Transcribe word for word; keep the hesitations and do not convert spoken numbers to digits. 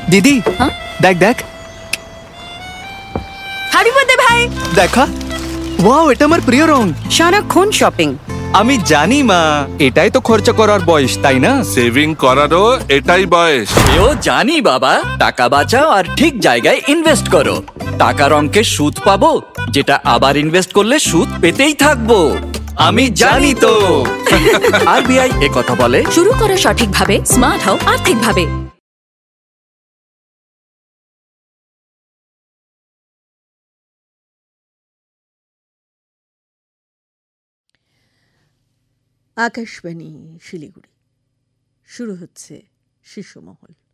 দিদি দেখ দেখ হ্যাপি বার্থডে ভাই। দেখা, ওয়াও, এটা আমার প্রিয় রং। সারাক্ষণ শপিং। আমি জানি মা, এটাই তো খরচা করার বয়স, তাই না? সেভিং করারও এটাই বয়স। এও জানি বাবা, টাকা বাঁচাও আর ঠিক জায়গায় ইনভেস্ট করো। টাকার অঙ্কে সুদ পাবো, যেটা আবার ইনভেস্ট করলে সুদ পেতেই থাকবো। আমি জানি তো। আরবিআই এ কথা বলে। শুরু করো সঠিকভাবে, স্মার্ট হও আর্থিকভাবে। আকাশবাণী শিলিগুড়ি, শুরু হচ্ছে শিশুমহল।